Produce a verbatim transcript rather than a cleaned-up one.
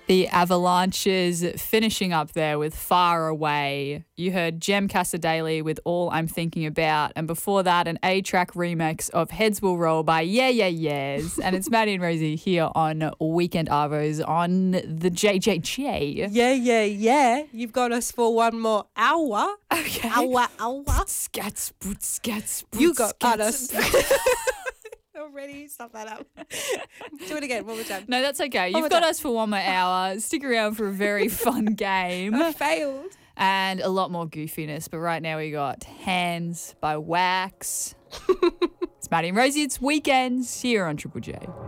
The Avalanches finishing up there with Far Away. You heard Jem Casadei with All I'm Thinking About. And before that, an A-Track remix of Heads Will Roll by Yeah Yeah Yeahs. And it's Maddie and Rosie here on Weekend Arvos on the J J J. Yeah, yeah, yeah. You've got us for one more hour. Okay. Hour, hour. Scats, boot, scats, boot, You got scats. us. Already, stop that up. Do it again, one more time. No, that's okay. One You've more got time. us for one more hour. Stick around for a very fun game. I failed. And a lot more goofiness. But right now we got Hands by Wax. It's Maddie and Rosie. It's weekends here on Triple J.